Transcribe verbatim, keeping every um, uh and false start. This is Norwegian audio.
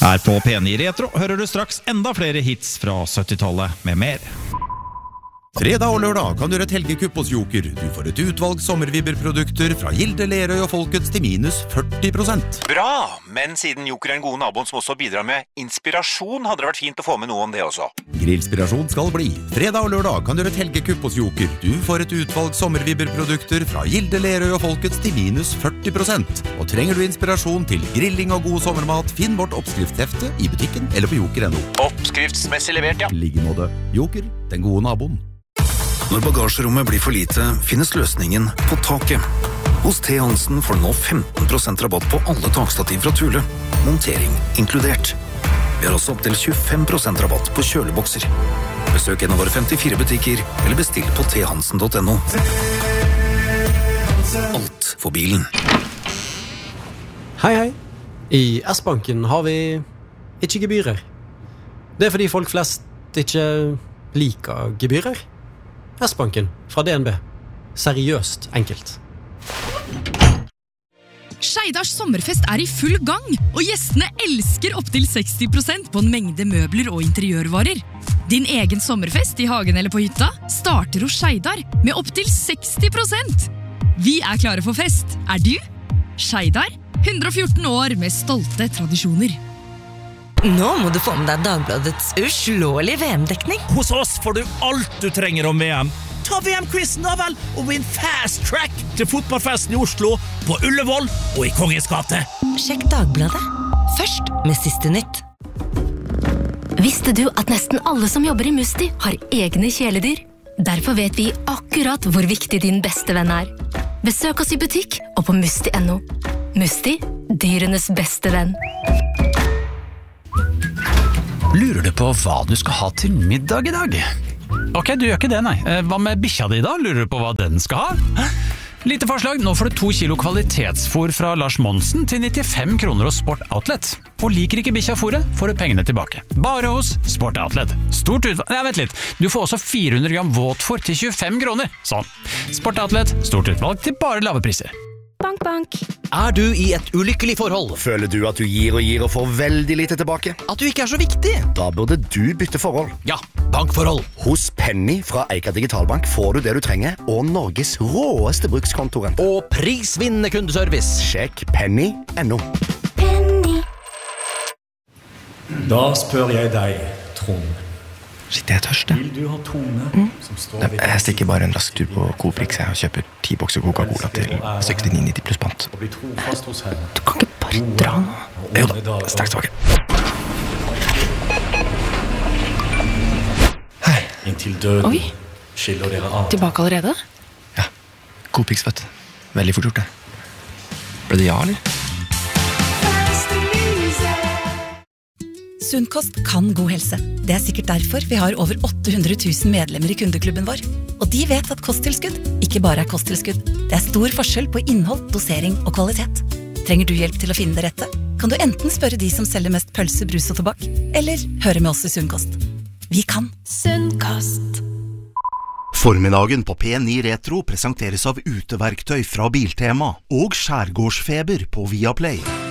Her på P ni Retro hører du straks enda flere hits fra syttitallet med mer. Fredag og lørdag kan du gjøre et helgekupp hos Joker. Du får et utvalg sommervibberprodukter fra Gilde, Lerøy og Folkets til minus førti prosent. Bra, men siden Joker er en god naboen som også bidrar med inspirasjon, hadde det vært fint å få med noe om det også. Grillspirasjon skal bli. Fredag og lørdag kan du gjøre et helgekupp hos Joker. Du får et utvalg sommervibberprodukter fra Gilde, Lerøy og Folkets til minus førti prosent. Og trenger du inspirasjon til grilling og god sommermat, finn vårt oppskriftshefte i butikken eller på joker punktum no. Oppskriftsmessig levert, ja. Liggemåte. Joker, den gode naboen. Når bagasjerommet blir for lite, finnes løsningen på taket. Hos T. Hansen får du nå femten prosent rabatt på alle takstativ fra Thule. Montering inkludert. Vi har også opp til tjuefem prosent rabatt på kjølebokser. Besøk en av våre femtifire butikker, eller bestill på t hansen punktum no. Alt for bilen. Hei, hei. I S-banken har vi ikke gebyrer. Det er fordi folk flest ikke liker gebyrer. S-banken fra D N B. Seriøst enkelt. Skeidars sommerfest er i full gang, og gjestene elsker opp til seksti prosent på en mengde møbler og interiørvarer. Din egen sommerfest i hagen eller på hytta starter hos Skeidar med opp til seksti prosent. Vi er klare for fest. Er du? Skeidar, hundre og fjorten år med stolte tradisjoner. Nå må du få med deg Dagbladets uslåelige V M-dekning. Hos oss får du alt du trenger om V M. Ta V M-quizen da vel, og vinn fast track til fotballfesten i Oslo, på Ullevål og i Kongens gate. Sjekk Dagbladet. Først med siste nytt. Visste du at nesten alle som jobber i Musti har egne kjæledyr? Derfor vet vi akkurat hvor viktig din beste venn er. Besøk oss i butikk og på musti punktum no. Musti, dyrenes beste venn. Lurer du på hva du skal ha til middag i dag? Ok, du gjør ikke det, nei. Hva med bikkja di da? Lurer du på hva den skal ha? Lite forslag, nå får du to kilo kvalitetsfôr fra Lars Monsen til nittifem kroner hos Sport Outlet. Og liker ikke bikkja fôret, får du pengene tilbake. Bare hos Sport Outlet. Stort utvalg... Nei, vent litt. Du får også fire hundre gram våtfôr til tjuefem kroner. Sånn. Sport Outlet, stort utvalg til bare lave priser. Bank, bank. Er du i et ulykkelig forhold? Føler du at du gir og gir og får veldig lite tilbake? At du ikke er så viktig? Da burde du bytte forhold. Ja, bankforhold. Hos Penny fra Eika Digitalbank får du det du trenger, og Norges råeste brukskontoren. Og prisvinnende kundeservice. Sjekk penny punktum no. Penny. Da spør jeg deg, Trond. Shit, jeg er tørst, jeg. Vil du ha tone mm. som står ved... Jeg stikker bare en rask tur på Coop-Rix og kjøper ti bokser Coca-Cola til sekstini nitti pluss pant. Og bli trofast hos henne. Du kan ikke bare dra nå. Jo da, straks tilbake. Hei. Inntil døden. Oi. Skiller dere av. Tilbake allerede? Ja. Coop-Rix, vet du. Veldig fort gjort det. Ble det ja, eller? Sunnkost kan god helse. Det er sikkert derfor vi har over åtte hundre tusen medlemmer i kundeklubben vår. Og de vet at kosttilskudd ikke bare er kosttilskudd. Det er stor forskjell på innhold, dosering og kvalitet. Trenger du hjelp til å finne det rette? Kan du enten spørre de som selger mest pølse, brus og tobakk, eller høre med oss i Sunnkost. Vi kan. Sunnkost. Formiddagen på P ni Retro presenteres av uteverktøy fra Biltema og Skjærgårdsfeber på Viaplay.